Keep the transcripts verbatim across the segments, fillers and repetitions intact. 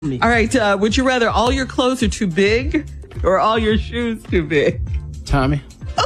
All right. Uh, would you rather all your clothes are too big or all your shoes too big? Tommy.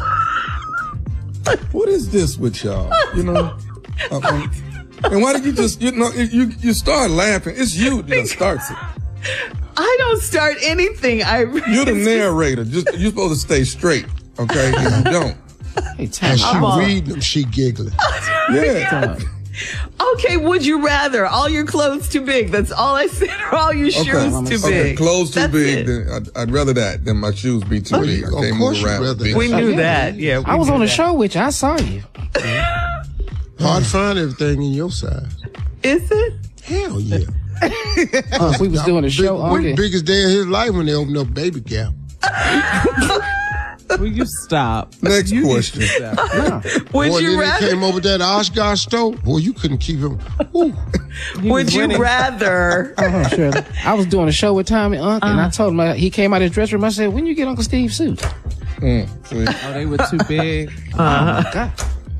What is this with y'all? You know? Uh, um, and why did you just, you know, you you start laughing. It's you that starts it. I don't start anything. I You're the narrator. Just You're supposed to stay straight, okay? And you don't. Hey, Tommy. And she all... reading them, she giggling. Yeah. Okay, would you rather all your clothes too big? That's all I said. Or all your shoes okay. too okay. big? Clothes too That's big. it. Then I'd, I'd rather that than my shoes be too Oh, big. I of can't course move you'd around. rather big. that. We knew yeah. that. Yeah, we I was knew on the that. show with you. I saw you. Hard to find everything in your size. Is it? Hell yeah. Uh, we was doing a Big, show. we're the Okay. biggest day of his life when they opened up Baby Gap. Will you stop? Next You question. need to stop. No. Would Boy, you then rather? they came over there to Oshkosh store. Boy, you couldn't keep him. Ooh. He Would was you winning. rather? Uh-huh, Shirley. I was doing a show with Tommy Unc, and I told him, uh, he came out of his dressing room. I said, when you get Uncle Steve's suit? Mm, see? Oh, they were too big. Oh, my God.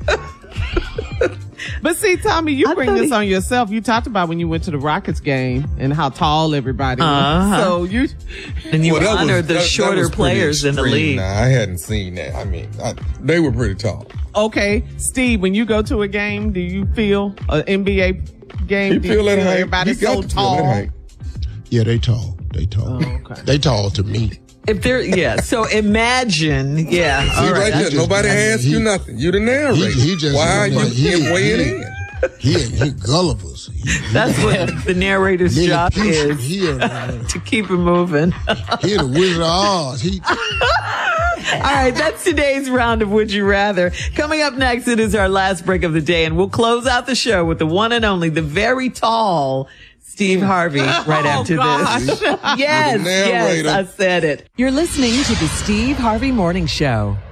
But see, Tommy, you I bring thought this he- on yourself. You talked about when you went to the Rockets game and how tall everybody was. Uh-huh. So you, And you Well, that was- honored the that- that shorter was pretty players in the extreme. league. Nah, I hadn't seen that. I mean, I, they were pretty tall. okay, Steve, when you go to a game, do you feel an N B A game? He do feel you that feel height. everybody's He got so to feel that tall? height. Yeah, they tall. They tall. Oh, okay. They tall to me. If there, yeah. So imagine, yeah. See, All right, right. there, just- nobody I mean, asked he- you nothing. You the narrator. He, he just Why you like, he, can't weigh it he, in? He, he Gullivers. He, he, That's what the narrator's Lily job Pucci. is, He, uh, to keep it moving. he the Wizard of Oz. He, All right, that's today's round of Would You Rather. Coming up next, it is our last break of the day, and we'll close out the show with the one and only, the very tall Steve Harvey right after this. Yes, yes, narrator. I said it. You're listening to the Steve Harvey Morning Show.